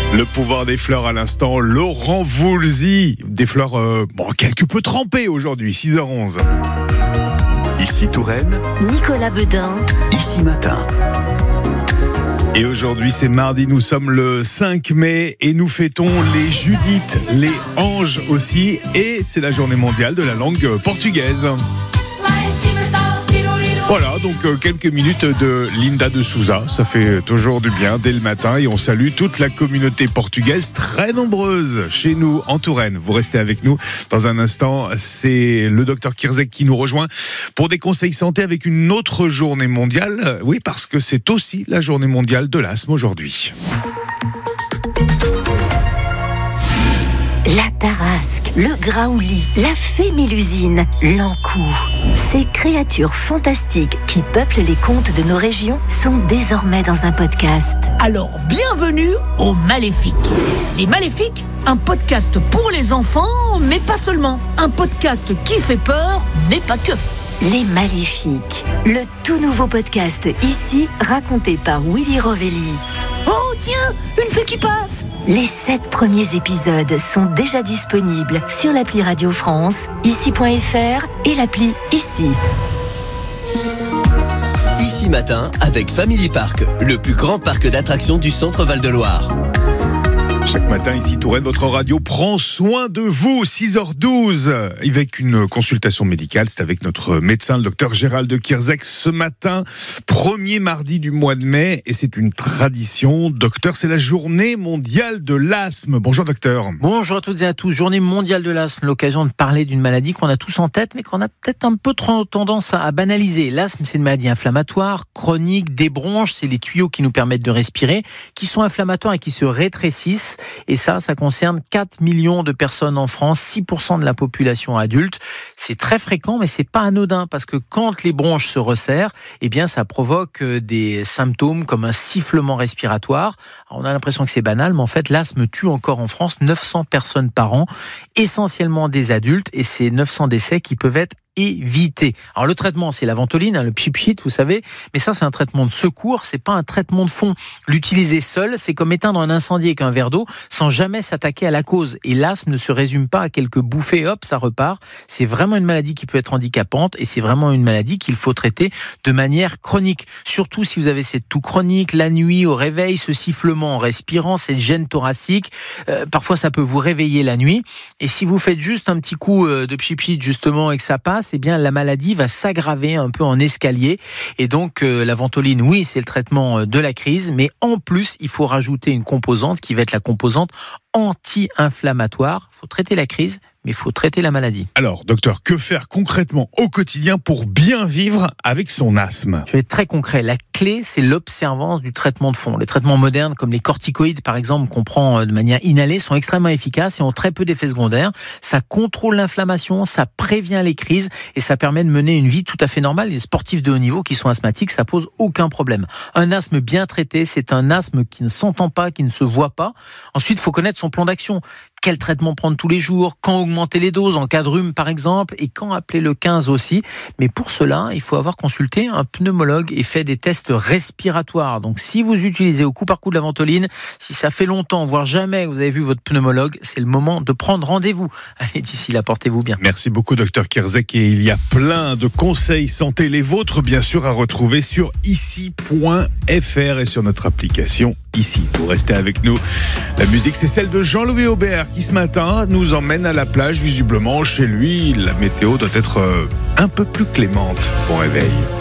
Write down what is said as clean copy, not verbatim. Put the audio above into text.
Le pouvoir des fleurs à l'instant, Laurent Voulzy. Des fleurs quelque peu trempées aujourd'hui, 6h11. Ici Touraine, Nicolas Bedain. Ici Matin. Et aujourd'hui c'est mardi, nous sommes le 5 mai et nous fêtons les Judith, les Anges aussi. Et c'est la journée mondiale de la langue portugaise. Voilà, donc quelques minutes de Linda de Souza, ça fait toujours du bien dès le matin et on salue toute la communauté portugaise, très nombreuse chez nous en Touraine. Vous restez avec nous dans un instant, c'est le docteur Kirzek qui nous rejoint pour des conseils santé avec une autre journée mondiale. Oui, parce que c'est aussi la journée mondiale de l'asthme aujourd'hui. La tarasque, le graouli, la fémélusine, l'encou. Ces créatures fantastiques qui peuplent les contes de nos régions sont désormais dans un podcast. Alors, bienvenue aux Maléfiques. Les Maléfiques, un podcast pour les enfants, mais pas seulement. Un podcast qui fait peur, mais pas que. Les Maléfiques, le tout nouveau podcast ici, raconté par Willy Rovelli. Oh tiens, une fée qui passe. Les 7 premiers épisodes sont déjà disponibles sur l'appli Radio France, ici.fr et l'appli Ici. Ici Matin avec Family Park, le plus grand parc d'attractions du centre Val-de-Loire. Chaque matin, ici Touraine, votre radio prend soin de vous. 6h12, avec une consultation médicale. C'est avec notre médecin, le docteur Gérald Kirzek, ce matin, premier mardi du mois de mai. Et c'est une tradition. Docteur, c'est la journée mondiale de l'asthme. Bonjour docteur. Bonjour à toutes et à tous. Journée mondiale de l'asthme, l'occasion de parler d'une maladie qu'on a tous en tête, mais qu'on a peut-être un peu trop tendance à banaliser. L'asthme, c'est une maladie inflammatoire, chronique, des bronches. C'est les tuyaux qui nous permettent de respirer, qui sont inflammatoires et qui se rétrécissent. Et ça concerne 4 millions de personnes en France, 6% de la population adulte. C'est très fréquent, mais c'est pas anodin, parce que quand les bronches se resserrent, eh bien, ça provoque des symptômes comme un sifflement respiratoire. Alors, on a l'impression que c'est banal, mais en fait, l'asthme tue encore en France 900 personnes par an, essentiellement des adultes, et ces 900 décès qui peuvent être éviter. Alors le traitement, c'est la ventoline, le pchit, vous savez, mais ça c'est un traitement de secours, c'est pas un traitement de fond. L'utiliser seul, c'est comme éteindre un incendie avec un verre d'eau sans jamais s'attaquer à la cause. Et l'asthme ne se résume pas à quelques bouffées, hop, ça repart. C'est vraiment une maladie qui peut être handicapante et c'est vraiment une maladie qu'il faut traiter de manière chronique. Surtout si vous avez cette toux chronique, la nuit au réveil, ce sifflement en respirant, cette gêne thoracique, parfois ça peut vous réveiller la nuit. Et si vous faites juste un petit coup de pchit justement et que ça passe, eh bien la maladie va s'aggraver un peu en escalier. Et donc la ventoline, oui, c'est le traitement de la crise, mais en plus, il faut rajouter une composante qui va être la composante anti-inflammatoire. Il faut traiter la crise, mais il faut traiter la maladie. Alors, docteur, que faire concrètement au quotidien pour bien vivre avec son asthme ? Je vais être très concret. La clé, c'est l'observance du traitement de fond. Les traitements modernes, comme les corticoïdes, par exemple, qu'on prend de manière inhalée, sont extrêmement efficaces et ont très peu d'effets secondaires. Ça contrôle l'inflammation, ça prévient les crises et ça permet de mener une vie tout à fait normale. Les sportifs de haut niveau qui sont asthmatiques, ça pose aucun problème. Un asthme bien traité, c'est un asthme qui ne s'entend pas, qui ne se voit pas. Ensuite, il faut connaître son plan d'action. Quel traitement prendre tous les jours, quand augmenter les doses, en cas de rhume par exemple, et quand appeler le 15 aussi. Mais pour cela, il faut avoir consulté un pneumologue et fait des tests respiratoires. Donc si vous utilisez au coup par coup de la ventoline, si ça fait longtemps, voire jamais vous avez vu votre pneumologue, c'est le moment de prendre rendez-vous. Allez, d'ici là, portez-vous bien. Merci beaucoup docteur Kirzek, et il y a plein de conseils santé, les vôtres bien sûr, à retrouver sur ici.fr et sur notre application Ici. Vous restez avec nous. La musique, c'est celle de Jean-Louis Aubert qui ce matin nous emmène à la plage. Visiblement, chez lui, la météo doit être un peu plus clémente. Bon réveil.